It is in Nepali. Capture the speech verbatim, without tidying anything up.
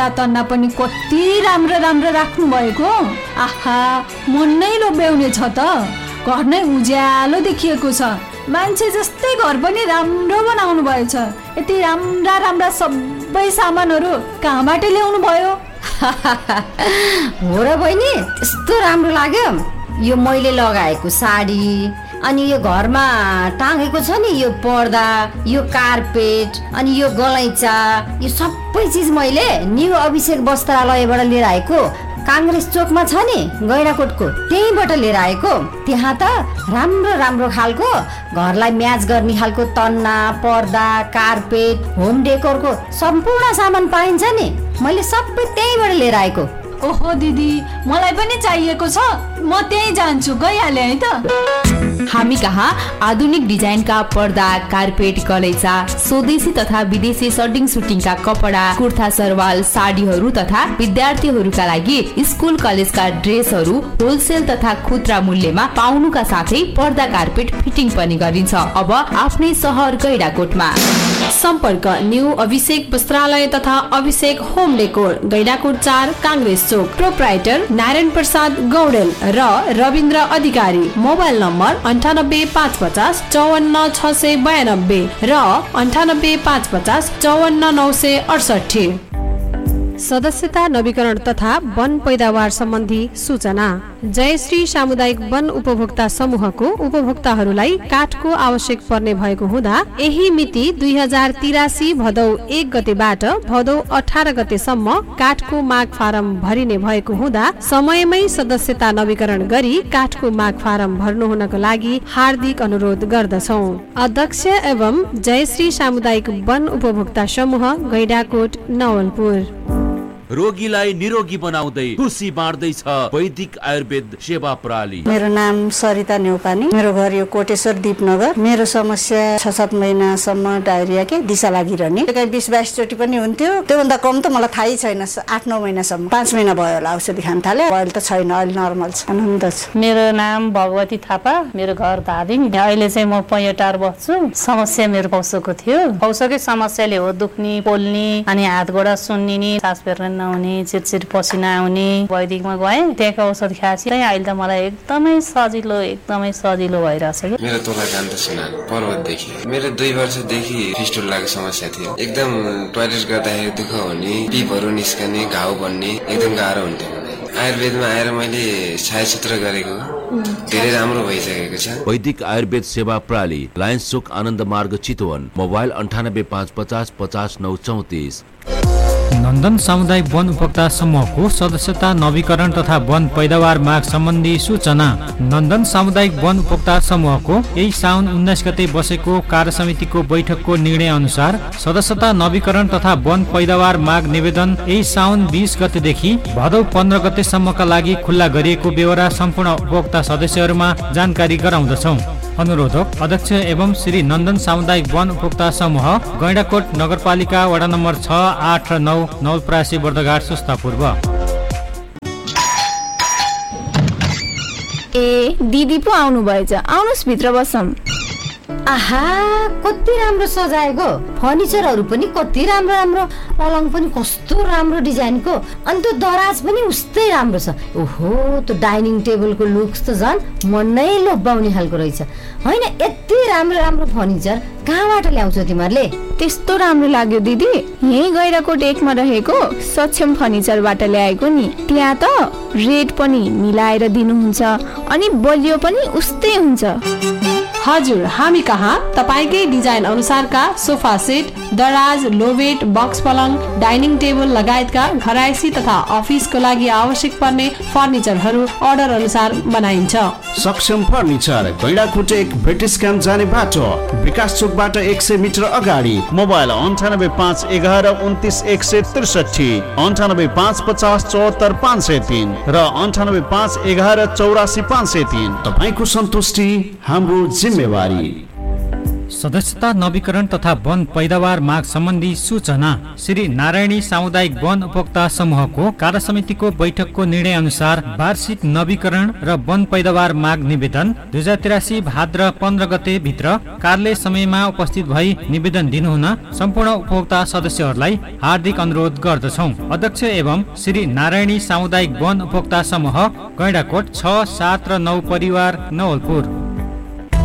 तन्ना पनि कति राम्रो राम्रो राख्नु भएको। आहा मन नै लोभ्याउने छ त। घर नै उज्यालो देखिएको छ। मान्छे जस्तै घर पनि राम्रो बनाउनु भएछ। यति राम्रा राम्रा सबै सामानहरू कहाँबाट ल्याउनु भयो? हो र बहिनी, यस्तो राम्रो लाग्यो। यो मैले लगाएको साडी, अनि यो घरमा टाँगेको छ नि यो पर्दा, यो कार्पेट, अनि यो गलैँचा, यो सबै चिज मैले न्यू अभिषेक वस्त्रालयबाट लिएर आएको। काङ्ग्रेस चोकमा छ नि गैँडाकोटको, त्यहीँबाट लिएर आएको। त्यहाँ त राम्रो राम्रो खालको घरलाई म्याच गर्ने खालको तन्ना, पर्दा, कार्पेट, होम डेकोरको सम्पूर्ण सामान पाइन्छ नि। मैले सबै त्यहीँबाट लिएर आएको। ओहो दिदी, मलाई पनि चाहिएको छ। म त्यहीँ जान्छु, गइहालेँ है त। हामी कहाँ आधुनिक डिजाइनका पर्दा, कार्पेट, गलैँचा, स्वदेशी तथा विदेशी सर्टिङ सुटिङका कपडा, कुर्ता सरवाल, साडीहरू तथा विद्यार्थीहरूका लागि स्कुल कलेजका ड्रेसहरू होलसेल तथा खुद्रा मूल्यमा पाउनुका साथै पर्दा, कार्पेट फिटिङ पनि गरिन्छ। अब आफ्नै सहर गैँडाकोटमा। सम्पर्क न्यू अभिषेक वस्त्रालय तथा अभिषेक होम डेकोर, गैँडाकोट चार, काङ्ग्रेस चोक। प्रोप्राइटर नारायण प्रसाद गौडेल र रविन्द्र अधिकारी। मोबाइल नम्बर अन्ठानब्बे पाँच पचास चौवन्न छ सय बयानब्बे र अन्ठानब्बे पाँच पचास चौवन्न नौ सय अडसठी। सदस्यता नवीकरण तथा वन पैदावार सम्बन्धी सूचना। जयश्री सामुदायिक वन उपभोक्ता समूहको उपभोक्ताहरूलाई काठको आवश्यक पर्ने भएको हुँदा यही मिति दुई हजार तिरासी भदौ एक गतेबाट भदौ अठार गतेसम्म काठको माग फारम भरिने भएको हुँदा समयमै सदस्यता नवीकरण गरी काठको माग फारम भर्नु हुनको लागि हार्दिक अनुरोध गर्दछौ। अध्यक्ष एवं जयश्री सामुदायिक वन उपभोक्ता समूह, गैँडाकोट, नवलपुर। रोगीलाई निरोगी बनाउँदै खुसी बाँड्दैछ वैदिक आयुर्वेद सेवा प्रणाली। मेरो नाम सरिता नेउपानी, मेरो घर यो कोटेश्वर दीपनगर। मेरो समस्या छ सात महिनासम्म डायरिया के दिशा लागिरहने, कहीँ बिस बाइस चोटि पनि हुन्थ्यो। त्योभन्दा कम त मलाई थाहै छैन। आठ नौ महिनासम्म, पाँच महिना भयो होला औषधि खान थाले। अहिले त छैन, अहिले नर्मल छ, आनन्द छ। मेरो नाम भगवती थापा, मेरो घर धादिङ। अहिले चाहिँ म पैयोटार बस्छु। समस्या मेरो पौसोको थियो। पौसोकै समस्याले हो दुख्ने, पोल्ने, अनि हात गोडा सुन्निने, सास फेर्न नहुने, चिरचिर पसिना आउने। वैदिकमा गएँ, त्यहाँको औषध खाएपछि अहिले त मलाई एकदमै सजिलो एकदमै सजिलो भइरहेछ। मेरो तोला कान्त सुनार पर्वतदेखि। मेरो दुई वर्षदेखि फिस्टुलाको समस्या थियो। एकदम टोयलेट गर्दाखेरि दुःख हुने, पिपहरू निस्कने, घाउ बन्ने, एकदम गाह्रो हुन्थ्यो। आयुर्वेदमा आएर मैले छायाचित्र गरेको धेरै राम्रो भइसकेको छ। वैदिक आयुर्वेद सेवा प्रणाली, लायन्स चोक, आनन्द मार्ग, चितवन। मोबाइल अन्ठानब्बे पाँच पचास पचास नौ चौतिस। नन्दन सामुदायिक वन उपभोक्ता समूहको सदस्यता नवीकरण तथा वन पैदावार माग सम्बन्धी सूचना। नन्दन सामुदायिक वन उपभोक्ता समूहको यही साउन उन्नाइस गते बसेको कार्य समितिको बैठकको निर्णय अनुसार सदस्यता नवीकरण तथा वन पैदावार माग निवेदन यही साउन बीस गतेदेखि भदौ पन्ध्र गतेसम्मका लागि खुल्ला गरिएको बेहोरा सम्पूर्ण उपभोक्ता सदस्यहरूमा जानकारी गराउँदछौँ। अनुरोधक अध्यक्ष एवं श्री नन्दन सामुदायिक वन उपभोक्ता समूह, गैँडाकोट नगरपालिका, वडा नम्बर छ, आठ र नौ, नवलपरासी, बर्दघाट, सुस्ता पूर्व। ए दिदी पो आउनु भएछ, आउनुस् भित्र बसौँ। आहा कति राम्रो सजाएको, फर्निचरहरू पनि कति राम्रो राम्रो, पलङ पनि कस्तो राम्रो डिजाइनको, अनि त्यो दराज पनि उस्तै राम्रो छ। ओहो, त्यो डाइनिङ टेबलको लुक्स त झन् मनै लोभ्याउने खालको रहेछ। होइन, यति राम्रो राम्रो फर्निचर कहाँबाट ल्याउँछौ तिमीहरूले? त्यस्तो राम्रो लाग्यो दिदी, यही गैँडाकोट एकमा रहेको सक्षम फर्निचरबाट ल्याएको नि। त्यहाँ त रेट पनि मिलाएर दिनुहुन्छ, अनि बलियो पनि उस्तै हुन्छ। हजुर, हामी कहाँ तपाईकै डिजाइन अनुसारका सोफा सेट, दराज, लोभेट, बक्स पलङ, डाइनिङ टेबल लगायतका घरायसी तथा अफिसको लागि आवश्यक पर्ने फर्निचरहरू अर्डर अनुसार बनाइन्छ। सक्षम फर्निचर, गैँडाकोट एक, ब्रिटिस क्याम्प जाने बाटो, विकास चोकबाट एक सय मिटर अगाडि। मोबाइल अन्ठानब्बे पाँच एघार उन्तिस एक सय त्रिसठी, अन्ठानब्बे पाँच पचास चौहत्तर पाँच सय तीन र अन्ठानब्बे पाँच एघार चौरासी पाँच सय तीन। तपाईँको सन्तुष्टि हाम्रो जिम्मेवारी। सदस्यता नवीकरण तथा वन पैदावार माग सम्बन्धी सूचना। श्री नारायणी सामुदायिक वन उपभोक्ता समूहको कार्य समितिको बैठकको निर्णय अनुसार वार्षिक नवीकरण र वन पैदावार माग निवेदन दुई हजार तिरासी भाद्र पन्ध्र गते भित्र कार्यालय समयमा उपस्थित भई निवेदन दिनुहुन सम्पूर्ण उपभोक्ता सदस्यहरूलाई हार्दिक अनुरोध गर्दछौं। अध्यक्ष एवं श्री नारायणी सामुदायिक वन उपभोक्ता समूह गैंडाकोट छ सात र नौ परिवार नवलपुर।